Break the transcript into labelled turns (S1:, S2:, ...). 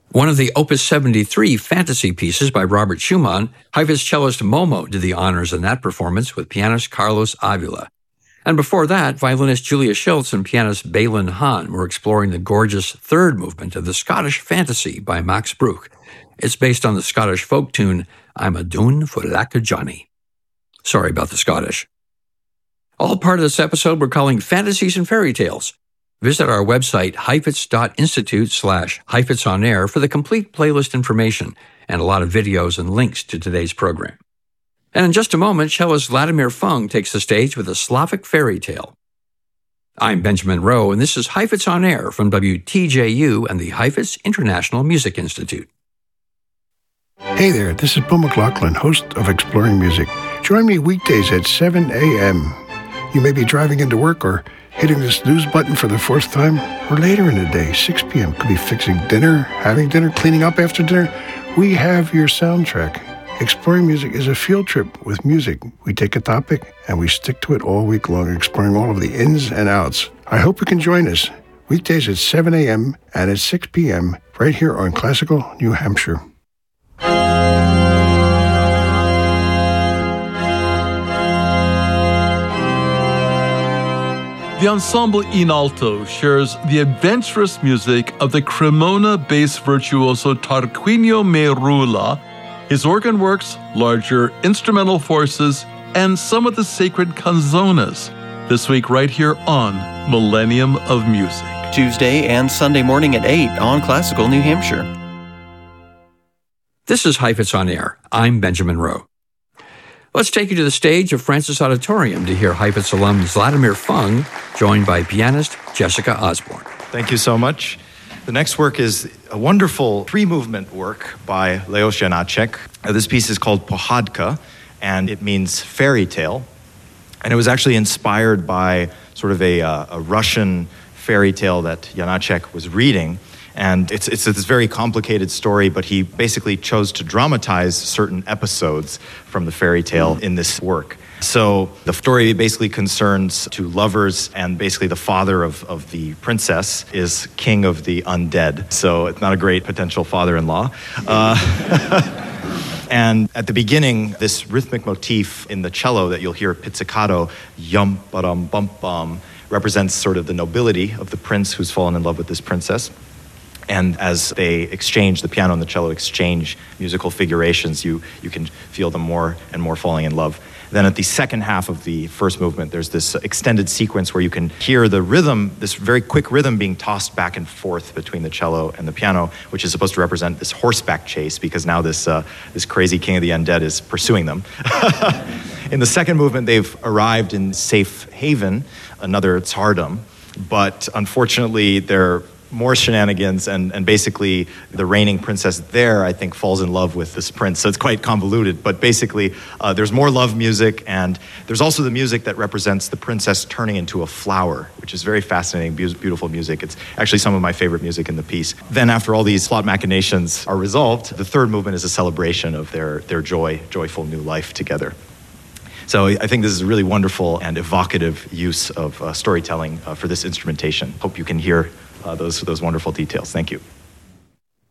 S1: One of the Opus 73 fantasy pieces by Robert Schumann, Heifetz cellist Momo did the honors in that performance with pianist Carlos Avila. And before that, violinist Julia Schultz and pianist Balin Hahn were exploring the gorgeous third movement of the Scottish Fantasy by Max Bruch. It's based on the Scottish folk tune, I'm a Doon for Lack of Johnny. Sorry about the Scottish. All part of this episode we're calling Fantasies and Fairy Tales. Visit our website, heifetz.institute/HeifetzOnAir for the complete playlist information and a lot of videos and links to today's program. And in just a moment, cellist Vladimir Fung takes the stage with a Slavic fairy tale. I'm Benjamin Rowe, and this is Heifetz on Air from WTJU and the Heifetz International Music Institute.
S2: Hey there, this is Bill McLaughlin, host of Exploring Music. Join me weekdays at 7 a.m. You may be driving into work or hitting the snooze button for the fourth time, or later in the day, 6 p.m. Could be fixing dinner, having dinner, cleaning up after dinner. We have your soundtrack. Exploring Music is a field trip with music. We take a topic and we stick to it all week long, exploring all of the ins and outs. I hope you can join us weekdays at 7 a.m. and at 6 p.m. right here on Classical New Hampshire.
S3: The ensemble in alto shares the adventurous music of the Cremona bass virtuoso Tarquinio Merula, his organ works, larger instrumental forces, and some of the sacred canzonas. This week right here on Millennium of Music.
S4: Tuesday and Sunday morning at 8 on Classical New Hampshire.
S1: This is Heifetz on Air. I'm Benjamin Rowe. Let's take you to the stage of Francis Auditorium to hear Heifetz alum Vladimir Fung, joined by pianist Jessica Osborne.
S5: Thank you so much. The next work is a wonderful three-movement work by Leos Janáček. This piece is called Pohádka, and it means fairy tale. And it was actually inspired by sort of a Russian fairy tale that Janáček was reading. And it's this very complicated story, but he basically chose to dramatize certain episodes from the fairy tale in this work. So the story basically concerns two lovers, and basically the father of the princess is king of the undead. So it's not a great potential father-in-law. And at the beginning, this rhythmic motif in the cello that you'll hear pizzicato, yum, ba-dum, bum, bum, represents sort of the nobility of the prince who's fallen in love with this princess. And as they exchange, the piano and the cello exchange musical figurations, you can feel them more and more falling in love. Then at the second half of the first movement, there's this extended sequence where you can hear the rhythm, this very quick rhythm being tossed back and forth between the cello and the piano, which is supposed to represent this horseback chase, because now this crazy king of the undead is pursuing them. In the second movement, they've arrived in safe haven, another tsardom, but unfortunately they're more shenanigans, and basically the reigning princess there, I think, falls in love with this prince. So it's quite convoluted, but basically there's more love music, and there's also the music that represents the princess turning into a flower, which is very fascinating, beautiful music. It's actually some of my favorite music in the piece. Then after all these plot machinations are resolved, the third movement is a celebration of their joyful new life together. So I think this is a really wonderful and evocative use of storytelling for this instrumentation. Hope you can hear those wonderful details. Thank you.